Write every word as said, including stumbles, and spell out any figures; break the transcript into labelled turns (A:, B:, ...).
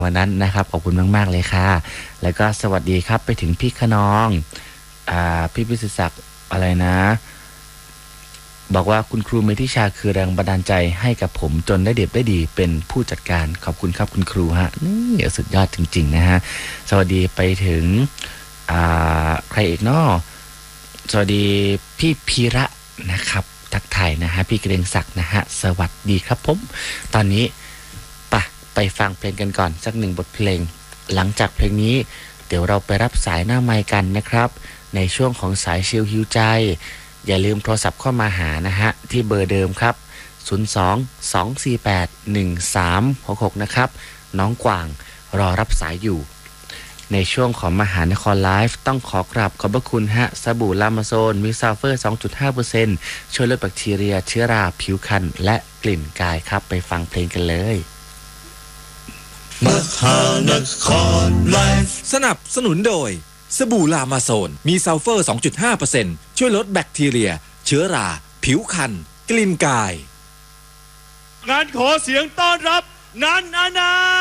A: วันนั้นนะครับขอบคุณมากๆเลยค่ะแล้วก็สวัสดีครับไปถึงพี่ขนองอ่าพี่พิสิทธิ์ศักดิ์อะไรนะบอกว่าคุณครูเมธิชาคือแรงบันดาลใจให้กับผมจนได้เด็บได้ดีเป็นผู้จัดการขอบคุณครับคุณครูฮะนี่สุดยอดจริงๆนะฮะสวัสดีไปถึงอ่าใครอีกเนาะสวัสดีพี่พีระนะครับทักทายนะฮะพี่เกรียงศักดิ์นะฮะสวัสดีครับผมตอนนี้ปะไปฟังเพลงกันก่อนสักหนึ่งบทเพลงหลังจากเพลงนี้เดี๋ยวเราไปรับสายหน้าไมค์กันนะครับในช่วงของสายชิลฮิวใจอย่าลืมโทรศัพท์เข้ามาหานะฮะที่เบอร์เดิมครับศูนย์ สอง สอง สี่ แปด หนึ่ง สาม หก หกนะครับน้องกวางรอรับสายอยู่ในช่วงของมหานครไลฟ์ต้องขอกราบขอบพระคุณฮะสบู่ลามาโซนมีซัลเฟอร์ สองจุดห้าเปอร์เซ็นต์ ช่วยลดแบคทีเรียเชื้อราผิวคันและกลิ่นกายครับไปฟังเพลงกันเลย
B: มหานครไลฟ์สนับสนุนโดยสบู่ลามาโซนมีซัลเฟอร์ สองจุดห้าเปอร์เซ็นต์ ช่วยลดแบคทีเรียเชื้อราผิวคันกลิ่นกาย
C: งานขอเสียงต้อนรับนันอนั